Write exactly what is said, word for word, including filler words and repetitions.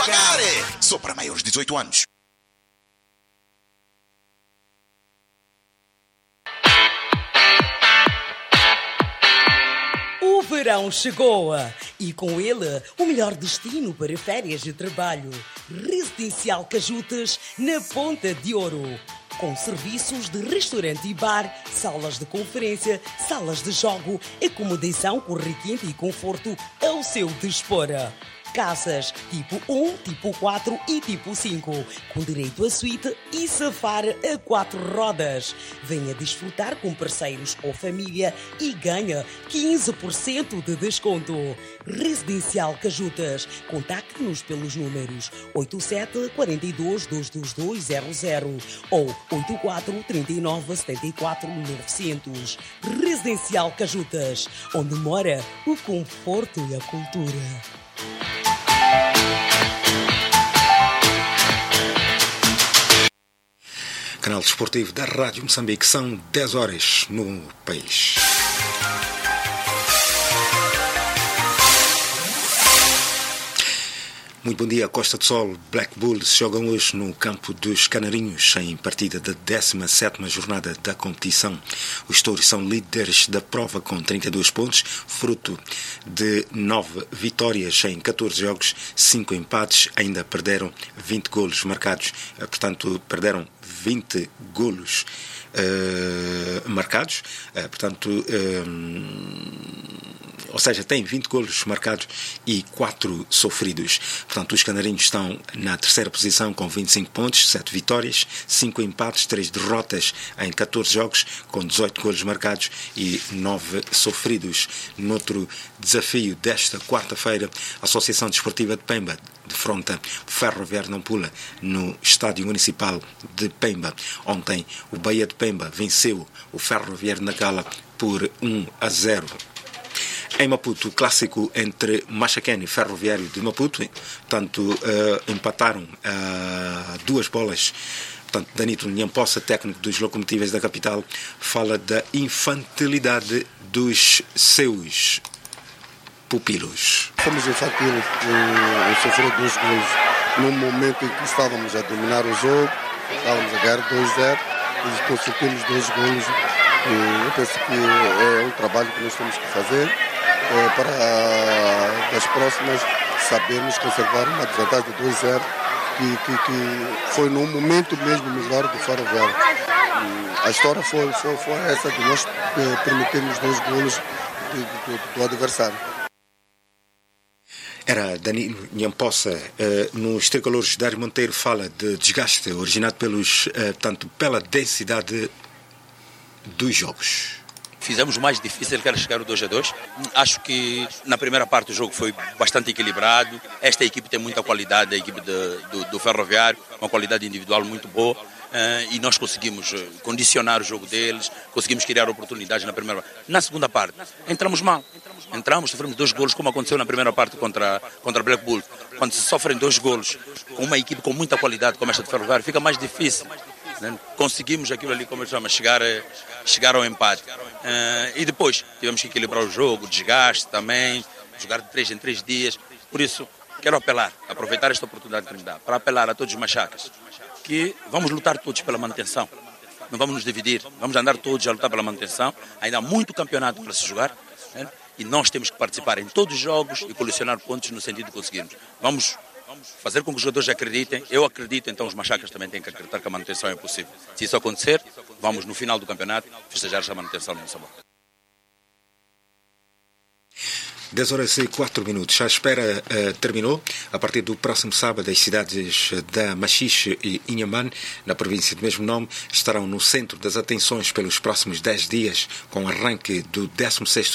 pagar! Só para maiores de dezoito anos. O verão chegou e com ele o melhor destino para férias de trabalho. Residencial Cajutas na Ponta de Ouro. Com serviços de restaurante e bar, salas de conferência, salas de jogo, acomodação com requinte e conforto ao seu dispor. Casas tipo um, tipo quatro e tipo cinco, com direito a suíte e safar a quatro rodas. Venha desfrutar com parceiros ou família e ganha quinze por cento de desconto. Residencial Cajutas. Contacte-nos pelos números oito sete quatro dois, dois dois dois zero zero ou oito quatro três nove sete quatro nove zero zero. Residencial Cajutas, onde mora o conforto e a cultura. Canal Desportivo da Rádio Moçambique, são dez horas no país. Muito bom dia. Costa do Sol, Black Bulls jogam hoje no campo dos Canarinhos em partida da décima sétima jornada da competição. Os touros são líderes da prova com trinta e dois pontos, fruto de nove vitórias em catorze jogos, cinco empates, ainda perderam vinte golos marcados, portanto perderam vinte golos uh, marcados, uh, portanto uh, ou seja, tem vinte golos marcados e quatro sofridos. Portanto, os Canarinhos estão na terceira posição com vinte e cinco pontos, sete vitórias, cinco empates, três derrotas em catorze jogos, com dezoito golos marcados e nove sofridos. Noutro desafio desta quarta-feira, a Associação Desportiva de Pemba defronta o Ferroviário Nampula no Estádio Municipal de Pemba. Ontem, o Bahia de Pemba venceu o Ferroviário Nacala por um a zero. Em Maputo, o clássico entre Machaquene e Ferroviário de Maputo, portanto, uh, empataram uh, duas bolas. Portanto, Danilo Nhampossa, técnico dos Locomotivas da capital, fala da infantilidade dos seus pupilos. Fomos infantis em, em sofrer dois gols no momento em que estávamos a dominar o jogo, estávamos a ganhar dois a zero e conseguimos dois gols. Eu penso que é um trabalho que nós temos que fazer é, para das próximas sabermos conservar uma desvantagem de dois a zero que, que, que foi num momento mesmo melhor do Ferroviário. A história foi, foi, foi essa de nós é, permitirmos dois golos do, do, do adversário. Era Danilo Nhampossa. Uh, nos tricolores, Dário Monteiro fala de desgaste originado pelos, uh, tanto pela densidade dos jogos. Fizemos o mais difícil, que era chegar o dois a dois. Acho que na primeira parte o jogo foi bastante equilibrado. Esta equipe tem muita qualidade, a equipe de, do, do Ferroviário, uma qualidade individual muito boa. Uh, e nós conseguimos condicionar o jogo deles, conseguimos criar oportunidades na primeira parte. Na segunda parte, entramos mal. Entramos, sofremos dois golos, como aconteceu na primeira parte contra, contra Black Bull. Quando se sofrem dois golos com uma equipe com muita qualidade como esta do Ferroviário, fica mais difícil. Né? Conseguimos aquilo ali, como eu chamo, chegar, chegar ao empate. Uh, e depois tivemos que equilibrar o jogo, desgaste também, jogar de três em três dias. Por isso, quero apelar, aproveitar esta oportunidade que me dá, para apelar a todos os machacas, que vamos lutar todos pela manutenção. Não vamos nos dividir, vamos andar todos a lutar pela manutenção. Ainda há muito campeonato para se jogar, né? E nós temos que participar em todos os jogos e colecionar pontos no sentido de conseguirmos. Vamos fazer com que os jogadores acreditem. Eu acredito, então os machacas também têm que acreditar que a manutenção é possível. Se isso acontecer, vamos no final do campeonato festejar essa manutenção no Moçambique. dez horas e quatro minutos. A espera uh, terminou. A partir do próximo sábado, as cidades da Machixe e Inhambane, na província do mesmo nome, estarão no centro das atenções pelos próximos dez dias, com arranque do décimo sexto